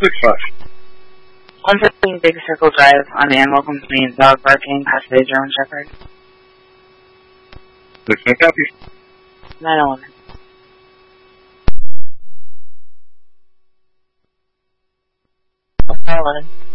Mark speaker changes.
Speaker 1: 6-5.
Speaker 2: 115 Big Circle Drive on the animal complaint, dog barking, possibly a German Shepherd.
Speaker 1: 6-9 copy.
Speaker 2: 911.
Speaker 3: Okay, 11.